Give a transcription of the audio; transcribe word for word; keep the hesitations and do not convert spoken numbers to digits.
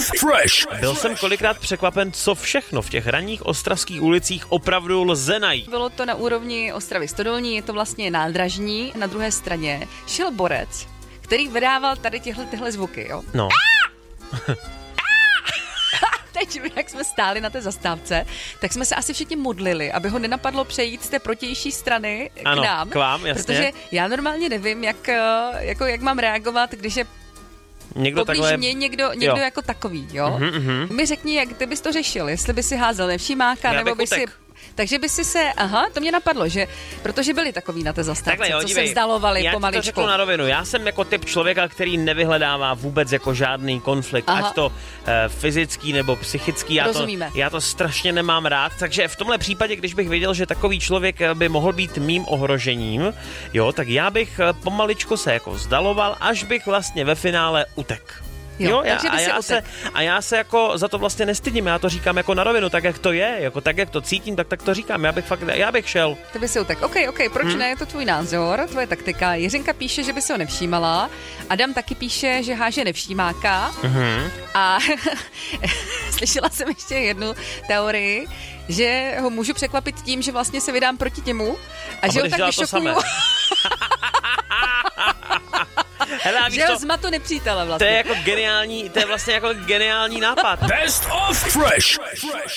of Fresh. Byl jsem kolikrát překvapen, co všechno v těch ranních ostravských ulicích opravdu lze najít. Bylo to na úrovni Ostravy Stodolní, je to vlastně nádražní. Na druhé straně šel borec, který vydával tady těhle, tyhle zvuky, jo. No. Teď, jak jsme stáli na té zastávce, tak jsme se asi všichni modlili, aby ho nenapadlo přejít z té protější strany k ano, nám. K vám, jasně. Protože já normálně nevím, jak, jako, jak mám reagovat, když je někdo poblíž takhle... mě někdo, někdo jako takový, jo. Uhum, uhum. Mi řekni, jak ty bys to řešil, jestli by si házel nevšímáka, Já nebo by si... Takže by si se, aha, to mě napadlo, že protože byli takoví na té zastávce, Takhle, jo, co dívej, se vzdalovali já pomaličku. Já ti to řeknu na rovinu, já jsem jako typ člověka, který nevyhledává vůbec jako žádný konflikt, aha. ať to e, fyzický nebo psychický, já to, já to strašně nemám rád, takže v tomhle případě, když bych věděl, že takový člověk by mohl být mým ohrožením, jo, tak já bych pomaličku se jako vzdaloval, až bych vlastně ve finále utek. Jo, jo já, a, já se, a já se jako za to vlastně nestydím, já to říkám jako na rovinu, tak jak to je, jako tak jak to cítím, tak tak to říkám, já bych fakt, já bych šel. Ty by si utek, ok, ok, proč hmm. ne, je to tvůj názor, tvoje taktika. Jiřinka píše, že by se ho nevšímala, Adam taky píše, že háže nevšímáka hmm. a slyšela jsem ještě jednu teorii, že ho můžu překvapit tím, že vlastně se vydám proti němu a, a že ho tak vyšokuju. Hele, že ho zmatu nepřítele vlastně. To je jako geniální, to je vlastně jako geniální nápad. Best of Fresh.